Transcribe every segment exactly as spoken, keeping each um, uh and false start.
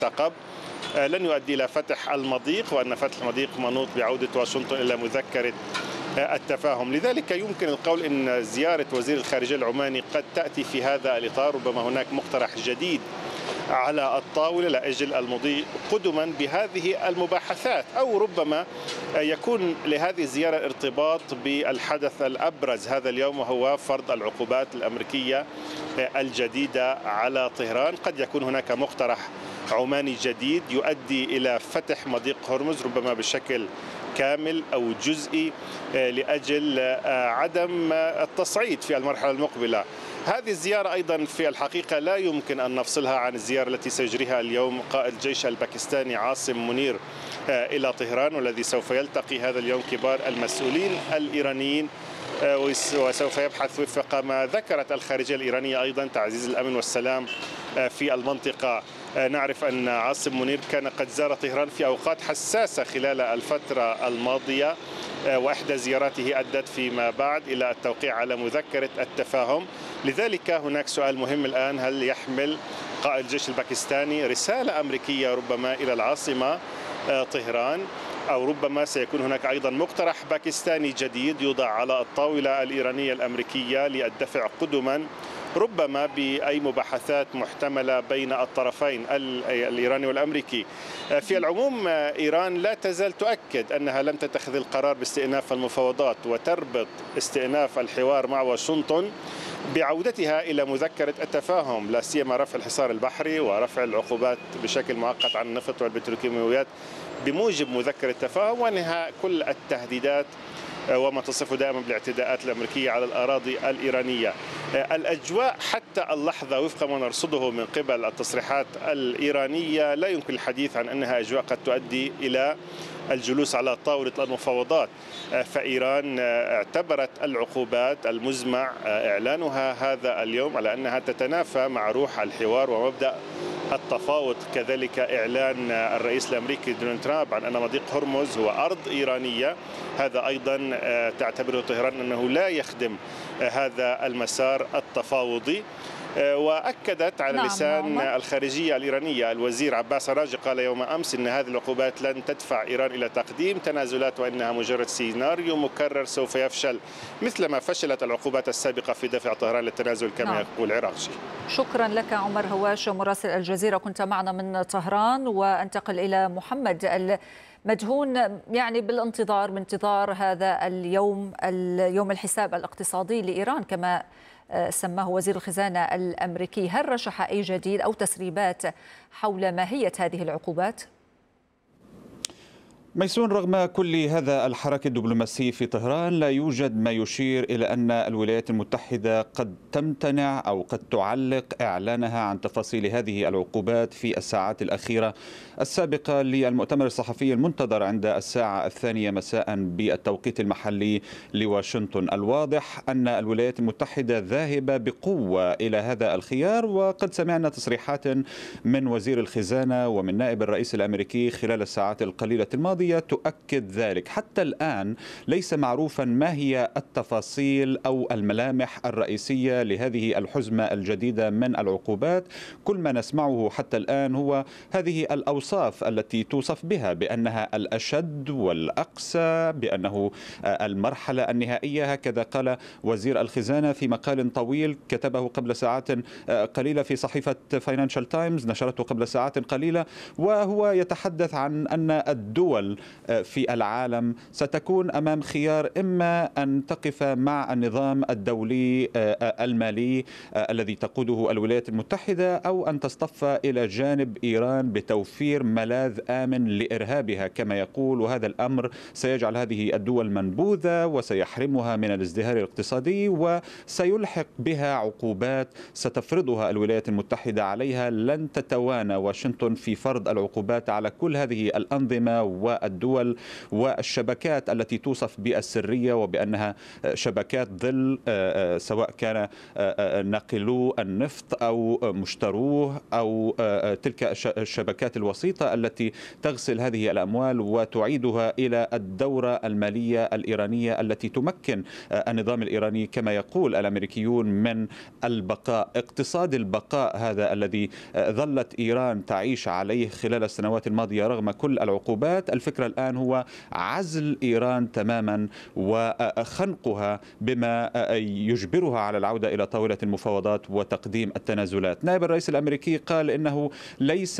المرتقب لن يؤدي إلى فتح المضيق، وأن فتح المضيق منوط بعودة واشنطن إلى مذكرة التفاهم. لذلك يمكن القول أن زيارة وزير الخارجية العماني قد تأتي في هذا الإطار. ربما هناك مقترح جديد على الطاولة لأجل المضي قدما بهذه المباحثات، أو ربما يكون لهذه الزيارة ارتباط بالحدث الأبرز هذا اليوم، وهو فرض العقوبات الأمريكية الجديدة على طهران. قد يكون هناك مقترح عماني جديد يؤدي إلى فتح مضيق هرمز، ربما بشكل كامل أو جزئي، لأجل عدم التصعيد في المرحلة المقبلة. هذه الزيارة أيضا في الحقيقة لا يمكن أن نفصلها عن الزيارة التي سيجريها اليوم قائد الجيش الباكستاني عاصم منير إلى طهران، والذي سوف يلتقي هذا اليوم كبار المسؤولين الإيرانيين، وسوف يبحث وفق ما ذكرت الخارجية الإيرانية أيضا تعزيز الأمن والسلام في المنطقة. نعرف أن عاصم منير كان قد زار طهران في أوقات حساسة خلال الفترة الماضية، وإحدى زياراته أدت فيما بعد إلى التوقيع على مذكرة التفاهم. لذلك هناك سؤال مهم الآن: هل يحمل قائد الجيش الباكستاني رسالة أمريكية ربما إلى العاصمة طهران، أو ربما سيكون هناك أيضا مقترح باكستاني جديد يوضع على الطاولة الإيرانية الأمريكية للدفع قدما ربما بأي مباحثات محتملة بين الطرفين الإيراني والأمريكي. في العموم إيران لا تزال تؤكد أنها لم تتخذ القرار باستئناف المفاوضات، وتربط استئناف الحوار مع واشنطن بعودتها إلى مذكرة التفاهم، لا سيما رفع الحصار البحري ورفع العقوبات بشكل مؤقت عن النفط والبتروكيماويات بموجب مذكرة التفاهم، وانهاء كل التهديدات وما تصفه دائما بالاعتداءات الأمريكية على الأراضي الإيرانية. الأجواء حتى اللحظة وفق ما نرصده من قبل التصريحات الإيرانية لا يمكن الحديث عن أنها أجواء قد تؤدي إلى الجلوس على طاولة المفاوضات. فإيران اعتبرت العقوبات المزمع إعلانها هذا اليوم على أنها تتنافى مع روح الحوار ومبدأ التفاوض. كذلك إعلان الرئيس الأمريكي دونالد ترامب عن أن مضيق هرمز هو أرض إيرانية، هذا أيضا تعتبره طهران أنه لا يخدم هذا المسار التفاوضي. وأكدت على نعم لسان عمر. الخارجية الإيرانية الوزير عباس عراقجي قال يوم أمس إن هذه العقوبات لن تدفع إيران إلى تقديم تنازلات، وإنها مجرد سيناريو مكرر سوف يفشل مثلما فشلت العقوبات السابقة في دفع طهران للتنازل كما نعم. يقول عراقجي. شكرا لك عمر هواش مراسل الجزيرة، كنت معنا من طهران. وانتقل إلى محمد المدهون، يعني بالانتظار بانتظار هذا اليوم، اليوم الحساب الاقتصادي لإيران كما سماه وزير الخزانة الأمريكي، هل رشح أي جديد أو تسريبات حول ماهية هذه العقوبات؟ ميسون، رغم كل هذا الحراك الدبلوماسي في طهران لا يوجد ما يشير إلى أن الولايات المتحدة قد تمتنع أو قد تعلق إعلانها عن تفاصيل هذه العقوبات في الساعات الأخيرة السابقة للمؤتمر الصحفي المنتظر عند الساعة الثانية مساء بالتوقيت المحلي لواشنطن. الواضح أن الولايات المتحدة ذاهبة بقوة إلى هذا الخيار، وقد سمعنا تصريحات من وزير الخزانة ومن نائب الرئيس الأمريكي خلال الساعات القليلة الماضية تؤكد ذلك. حتى الآن ليس معروفا ما هي التفاصيل أو الملامح الرئيسية لهذه الحزمة الجديدة من العقوبات. كل ما نسمعه حتى الآن هو هذه الأوصاف التي توصف بها بأنها الأشد والأقسى، بأنه المرحلة النهائية، هكذا قال وزير الخزانة في مقال طويل كتبه قبل ساعات قليلة في صحيفة فاينانشال تايمز، نشرته قبل ساعات قليلة، وهو يتحدث عن أن الدول في العالم ستكون أمام خيار: إما أن تقف مع النظام الدولي المالي الذي تقوده الولايات المتحدة، أو أن تصطف إلى جانب إيران بتوفير ملاذ آمن لإرهابها كما يقول. وهذا الأمر سيجعل هذه الدول منبوذة وسيحرمها من الازدهار الاقتصادي، وسيلحق بها عقوبات ستفرضها الولايات المتحدة عليها. لن تتوانى واشنطن في فرض العقوبات على كل هذه الأنظمة والدول والشبكات التي توصف بالسرية وبأنها شبكات ظل، سواء كان ناقلو النفط أو مشتروه أو تلك الشبكات الوسيطة التي تغسل هذه الأموال وتعيدها إلى الدورة المالية الإيرانية التي تمكن النظام الإيراني كما يقول الأمريكيون من البقاء. اقتصاد البقاء هذا الذي ظلت إيران تعيش عليه خلال السنوات الماضية رغم كل العقوبات، الفكرة الآن هو عزل إيران تماما وخنقها بما يجبرها على العودة إلى طاولة المفاوضات وتقديم التنازلات. نائب الرئيس الأمريكي قال إنه ليس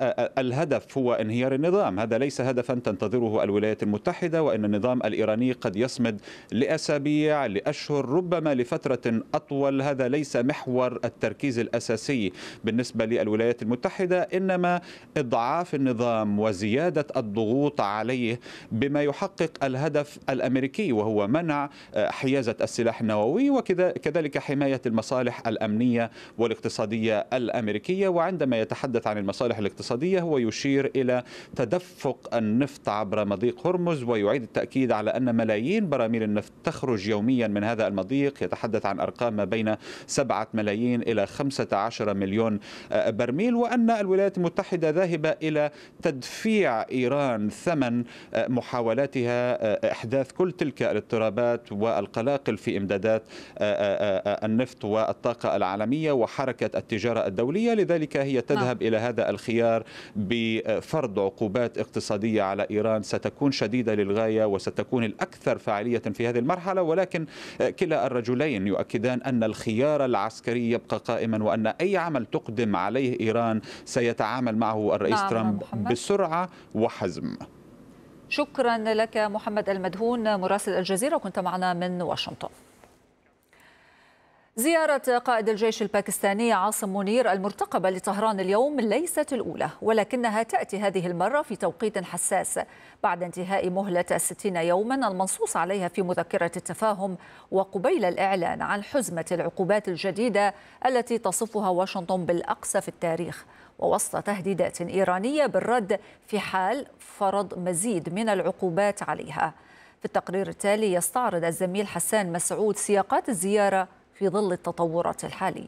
الهدف هو انهيار النظام، هذا ليس هدفا تنتظره الولايات المتحدة، وإن النظام الإيراني قد يصمد لأسابيع لأشهر ربما لفترة أطول. هذا ليس محور التركيز الأساسي بالنسبة للولايات المتحدة، إنما إضعاف النظام وزيادة الضغوط عليه بما يحقق الهدف الأمريكي وهو منع حيازة السلاح النووي وكذلك حماية المصالح الأمنية والاقتصادية الأمريكية. وعندما يتحدث عن المصالح الاقتصادية هو يشير إلى تدفق النفط عبر مضيق هرمز، ويعيد التأكيد على أن ملايين براميل النفط تخرج يوميا من هذا المضيق، يتحدث عن أرقام ما بين سبعة ملايين إلى خمسة عشر مليون برميل، وأن الولايات المتحدة ذاهبة إلى تدفيع إيران ثمن محاولاتها إحداث كل تلك الاضطرابات والقلاقل في إمدادات النفط والطاقة العالمية وحركة التجارة الدولية. لذلك هي تذهب إلى هذا الخيار بفرض عقوبات اقتصادية على إيران ستكون شديدة للغاية وستكون الأكثر فاعلية في هذه المرحلة، ولكن كلا الرجلين يؤكدان أن الخيار العسكري يبقى قائما وأن أي عمل تقدم عليه إيران سيتعامل معه الرئيس نعم ترامب محمد. بسرعة وحزم. شكرا لك محمد المدهون مراسل الجزيرة، كنت معنا من واشنطن. زيارة قائد الجيش الباكستاني عاصم منير المرتقبة لطهران اليوم ليست الأولى، ولكنها تأتي هذه المرة في توقيت حساس بعد انتهاء مهلة الستين يوما المنصوص عليها في مذكرة التفاهم، وقبيل الإعلان عن حزمة العقوبات الجديدة التي تصفها واشنطن بالأقصى في التاريخ، ووسط تهديدات إيرانية بالرد في حال فرض مزيد من العقوبات عليها. في التقرير التالي يستعرض الزميل حسان مسعود سياقات الزيارة في ظل التطورات الحالية.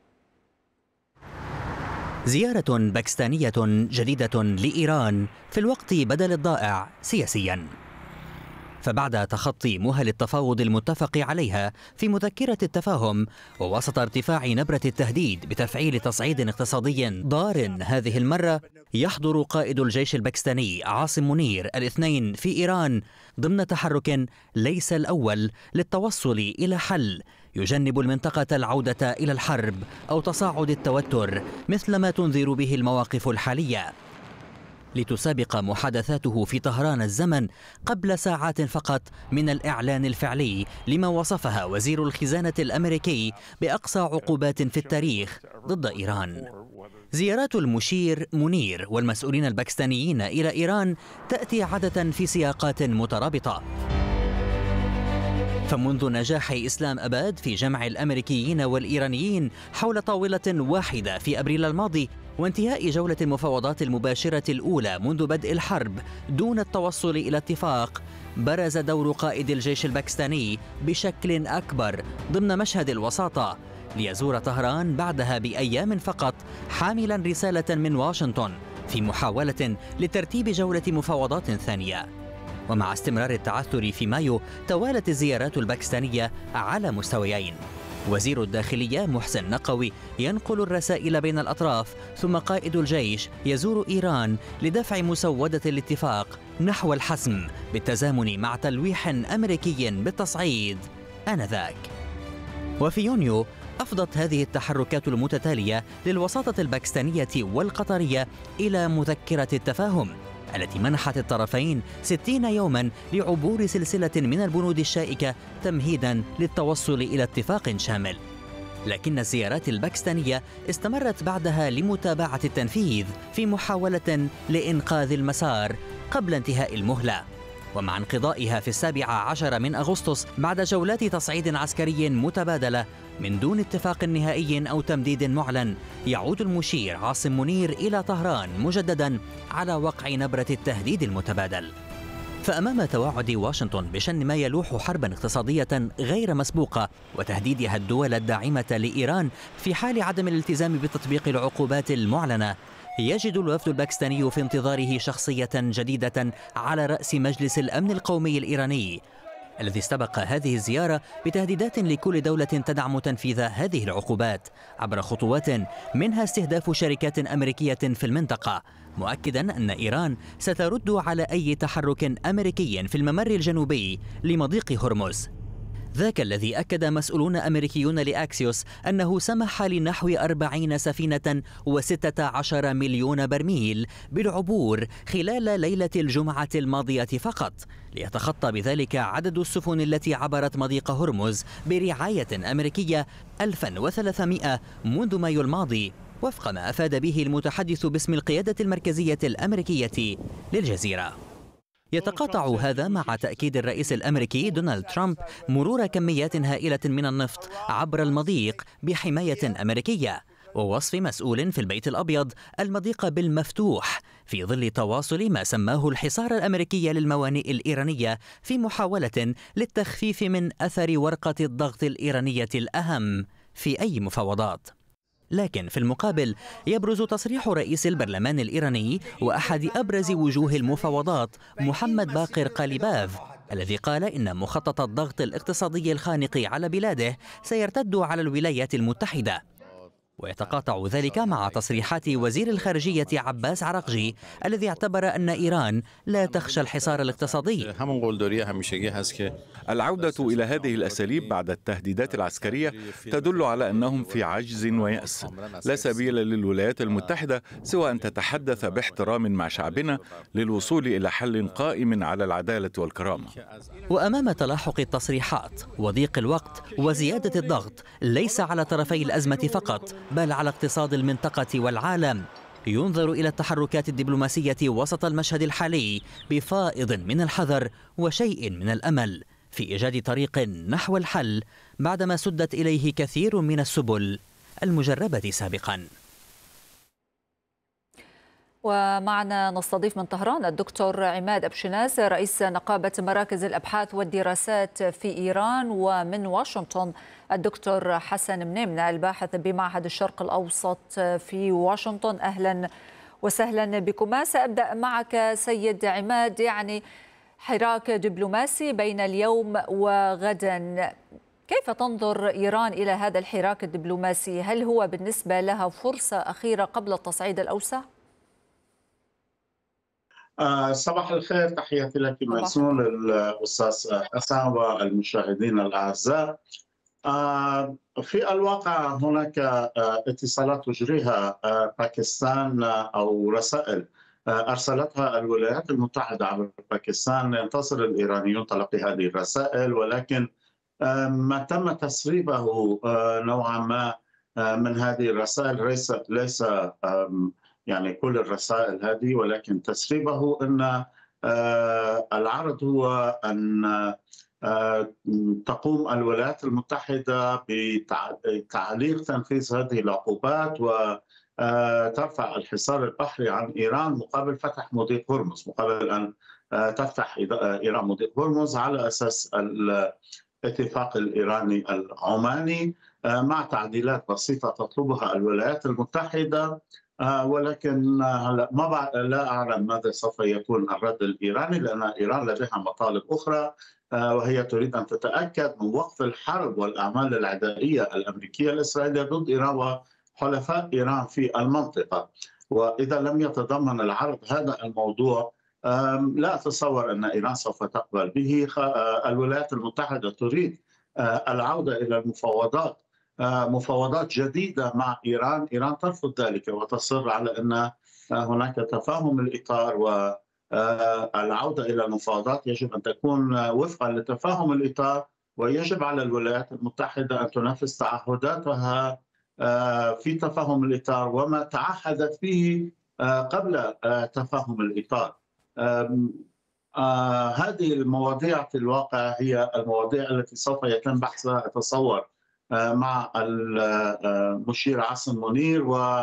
زيارة باكستانية جديدة لإيران في الوقت بدل الضائع سياسيا. فبعد تخطي مهل التفاوض المتفق عليها في مذكرة التفاهم ووسط ارتفاع نبرة التهديد بتفعيل تصعيد اقتصادي ضار هذه المرة، يحضر قائد الجيش الباكستاني عاصم منير الاثنين في إيران ضمن تحرك ليس الأول للتوصل إلى حل يجنب المنطقة العودة إلى الحرب أو تصاعد التوتر مثل ما تنذر به المواقف الحالية. لتسابق محادثاته في طهران الزمن قبل ساعات فقط من الإعلان الفعلي لما وصفها وزير الخزانة الأمريكي بأقصى عقوبات في التاريخ ضد إيران. زيارات المشير منير والمسؤولين الباكستانيين إلى إيران تأتي عادة في سياقات مترابطة. فمنذ نجاح إسلام أباد في جمع الأمريكيين والإيرانيين حول طاولة واحدة في أبريل الماضي وانتهاء جولة المفاوضات المباشرة الأولى منذ بدء الحرب دون التوصل إلى اتفاق، برز دور قائد الجيش الباكستاني بشكل أكبر ضمن مشهد الوساطة ليزور طهران بعدها بأيام فقط حاملا رسالة من واشنطن في محاولة لترتيب جولة مفاوضات ثانية. ومع استمرار التعثر في مايو توالت الزيارات الباكستانية على مستويين. وزير الداخلية محسن نقوي ينقل الرسائل بين الأطراف، ثم قائد الجيش يزور إيران لدفع مسودة الاتفاق نحو الحسم بالتزامن مع تلويح أمريكي بالتصعيد آنذاك. وفي يونيو أفضت هذه التحركات المتتالية للوساطة الباكستانية والقطرية إلى مذكرة التفاهم التي منحت الطرفين ستين يوما لعبور سلسلة من البنود الشائكة تمهيدا للتوصل إلى اتفاق شامل. لكن الزيارات الباكستانية استمرت بعدها لمتابعة التنفيذ في محاولة لإنقاذ المسار قبل انتهاء المهلة. ومع انقضائها في السابع عشر من أغسطس بعد جولات تصعيد عسكري متبادلة من دون اتفاق نهائي أو تمديد معلن، يعود المشير عاصم منير إلى طهران مجددا على وقع نبرة التهديد المتبادل. فأمام توعد واشنطن بشن ما يلوح حربا اقتصادية غير مسبوقة وتهديدها الدول الداعمة لإيران في حال عدم الالتزام بتطبيق العقوبات المعلنة، يجد الوفد الباكستاني في انتظاره شخصية جديدة على رأس مجلس الأمن القومي الإيراني، الذي استبق هذه الزيارة بتهديدات لكل دولة تدعم تنفيذ هذه العقوبات عبر خطوات منها استهداف شركات أمريكية في المنطقة، مؤكدا أن إيران سترد على أي تحرك أمريكي في الممر الجنوبي لمضيق هرمز. ذاك الذي أكد مسؤولون أمريكيون لأكسيوس أنه سمح لنحو أربعين سفينة وستة عشر مليون برميل بالعبور خلال ليلة الجمعة الماضية فقط، ليتخطى بذلك عدد السفن التي عبرت مضيق هرمز برعاية أمريكية ألف وثلاثمائة منذ مايو الماضي، وفق ما أفاد به المتحدث باسم القيادة المركزية الأمريكية للجزيرة. يتقاطع هذا مع تأكيد الرئيس الأمريكي دونالد ترامب مرور كميات هائلة من النفط عبر المضيق بحماية أمريكية، ووصف مسؤول في البيت الأبيض المضيق بالمفتوح في ظل تواصل ما سماه الحصار الأمريكي للموانئ الإيرانية في محاولة للتخفيف من أثر ورقة الضغط الإيرانية الأهم في أي مفاوضات. لكن في المقابل يبرز تصريح رئيس البرلمان الإيراني وأحد أبرز وجوه المفاوضات محمد باقر قاليباف، الذي قال إن مخطط الضغط الاقتصادي الخانق على بلاده سيرتد على الولايات المتحدة. ويتقاطع ذلك مع تصريحات وزير الخارجية عباس عراقجي الذي اعتبر أن إيران لا تخشى الحصار الاقتصادي. العودة إلى هذه الأساليب بعد التهديدات العسكرية تدل على أنهم في عجز ويأس. لا سبيل للولايات المتحدة سوى أن تتحدث باحترام مع شعبنا للوصول إلى حل قائم على العدالة والكرامة. وأمام تلاحق التصريحات وضيق الوقت وزيادة الضغط ليس على طرفي الأزمة فقط بل على اقتصاد المنطقة والعالم، ينظر إلى التحركات الدبلوماسية وسط المشهد الحالي بفائض من الحذر وشيء من الأمل في إيجاد طريق نحو الحل بعدما سدت إليه كثير من السبل المجربة سابقا. ومعنا نستضيف من طهران الدكتور عماد أبشناس رئيس نقابة مراكز الأبحاث والدراسات في إيران، ومن واشنطن الدكتور حسن منيمنة الباحث بمعهد الشرق الأوسط في واشنطن. أهلا وسهلا بكما. سأبدأ معك سيد عماد، يعني حراك دبلوماسي بين اليوم وغدا، كيف تنظر إيران إلى هذا الحراك الدبلوماسي؟ هل هو بالنسبة لها فرصة أخيرة قبل التصعيد الأوسع؟ آه صباح الخير، تحياتي لك ميسون، الأستاذ حسن والمشاهدين الأعزاء. آه في الواقع هناك آه اتصالات تجريها آه باكستان آه أو رسائل آه أرسلتها الولايات المتحدة عبر باكستان. ينتصر الإيرانيون تلقي هذه الرسائل، ولكن آه ما تم تسريبه آه نوعا ما آه من هذه الرسائل ليس ليس آه يعني كل الرسائل هذه، ولكن تسريبه أن العرض هو أن تقوم الولايات المتحدة بتعليق تنفيذ هذه العقوبات وترفع الحصار البحري عن إيران مقابل فتح مضيق هرمز، مقابل أن تفتح إيران مضيق هرمز على أساس الاتفاق الإيراني العماني مع تعديلات بسيطة تطلبها الولايات المتحدة. آه ولكن هلا ما بعد لا اعلم ماذا سوف يكون الرد الايراني، لان ايران لديها مطالب اخرى آه وهي تريد ان تتاكد من وقف الحرب والاعمال العدائيه الامريكيه الاسرائيليه ضد ايران وحلفاء ايران في المنطقه. واذا لم يتضمن العرض هذا الموضوع آه لا اتصور ان ايران سوف تقبل به. آه الولايات المتحده تريد آه العوده الى المفاوضات، مفاوضات جديدة مع إيران. إيران ترفض ذلك وتصر على أن هناك تفاهم الإطار، والعودة إلى المفاوضات يجب أن تكون وفقا لتفاهم الإطار، ويجب على الولايات المتحدة أن تنفذ تعهداتها في تفاهم الإطار وما تعهدت به قبل تفاهم الإطار. آه هذه المواضيع في الواقع هي المواضيع التي سوف يتم بحثها أتصور آه مع المشير عاصم منير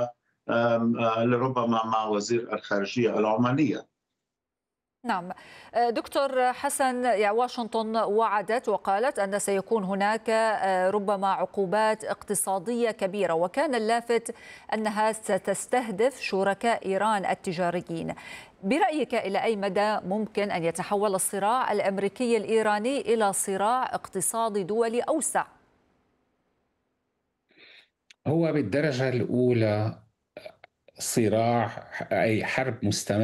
ولربما مع وزير الخارجية العمانية. نعم دكتور حسن، يعني واشنطن وعدت وقالت أن سيكون هناك ربما عقوبات اقتصادية كبيرة، وكان اللافت أنها ستستهدف شركاء إيران التجاريين. برأيك إلى أي مدى ممكن أن يتحول الصراع الأمريكي الإيراني إلى صراع اقتصادي دولي أوسع؟ هو بالدرجة الأولى صراع أي حرب مستمرة